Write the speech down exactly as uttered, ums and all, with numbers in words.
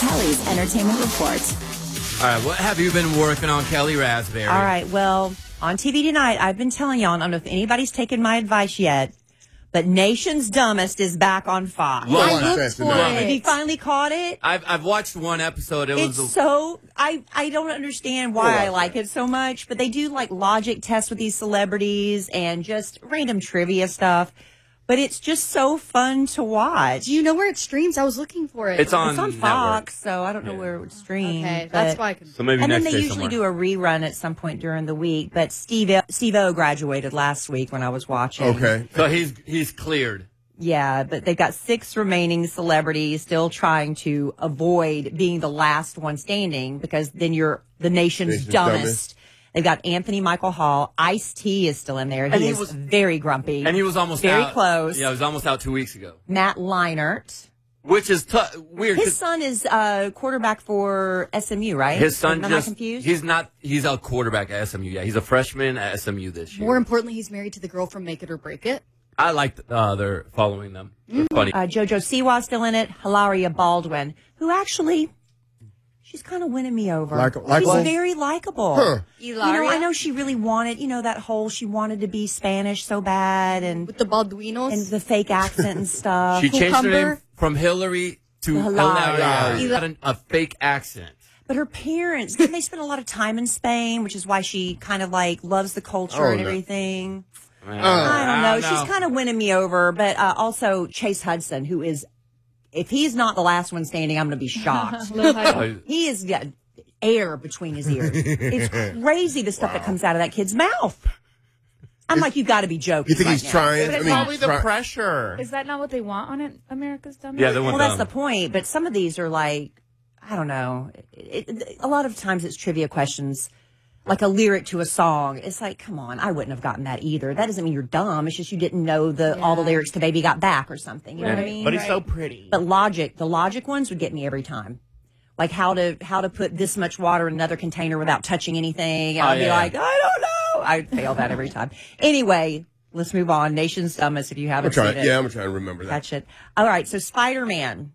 Kelly's Entertainment Report. All right, what have you been working on, Kelly Raspberry? All right, well, on T V tonight, I've been telling y'all, I don't know if anybody's taken my advice yet, but Nation's Dumbest is back on Fox. Love I it. looked for Love Have you it. finally caught it? I've I've watched one episode. It It's was a, so I I don't understand why I I love like that. it so much, but they do like logic tests with these celebrities and just random trivia stuff. But it's just so fun to watch. Do you know where it streams? I was looking for it. it's on It's on network. Fox, so I don't know where it would stream. Okay, but- that's why I can. So maybe And then next they day usually somewhere. do a rerun at some point during the week. But Steve Steve O graduated last week when I was watching. Okay. So he's he's cleared. Yeah, but they've got six remaining celebrities still trying to avoid being the last one standing because then you're the nation's, Nation's dumbest. dumbest. They've got Anthony Michael Hall. Ice-T is still in there. He, And he is was- very grumpy. And he was almost very out. close. Yeah, he was almost out two weeks ago. Matt Leinart. Which is t- weird. His 'cause son is uh, quarterback for S M U, right? His son Am just, I confused? he's not, he's a quarterback at S M U. Yeah, he's a freshman at S M U this year. More importantly, he's married to the girl from Make It or Break It. I like uh, they're following them. They're funny. Uh, JoJo Siwa's still in it. Hilaria Baldwin, who actually, she's kind of winning me over. Like- she's likable? very likable. Huh. You know, I know she really wanted, you know, that whole, she wanted to be Spanish so bad and, With the Balduinos. and the fake accent and stuff. She changed her name Cucumber. from Hillary to To Hilaria. Hilaria. She Hilaria. had a, a fake accent. But her parents, didn't they spend a lot of time in Spain, which is why she kind of like loves the culture Oh, and no. everything. Uh, I don't know. She's kind of winning me over, but uh, also Chase Hudson, who is, if he's not the last one standing, I'm going to be shocked. of. He has got air between his ears. It's crazy the stuff that comes out of that kid's mouth. I'm like, you got to be joking. You think right he's now. trying? But I it's mean, probably the try- pressure. Is that not what they want on it? America's Dumbest? Yeah, they want Well, that's them. the point. But some of these are like, I don't know. It, it, a lot of times it's trivia questions, like a lyric to a song. It's like, come on, I wouldn't have gotten that either. That doesn't mean you're dumb. It's just you didn't know the all the lyrics to Baby Got Back or something. You know what I mean? But he's so pretty. But logic, the logic ones would get me every time. Like how to how to put this much water in another container without touching anything. I'd be yeah. like, I don't know. I fail that every time. Anyway, let's move on. Nation's Dumbest, if you I'm haven't trying. seen it. Yeah, I'm trying to remember that. Catch it. All right, so Spider-Man.